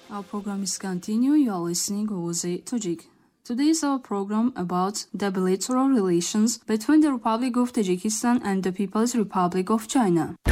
Our program is continue. You are listening to Uzi Tajik. Today is our program about the bilateral relations between the Republic of Tajikistan and the People's Republic of China.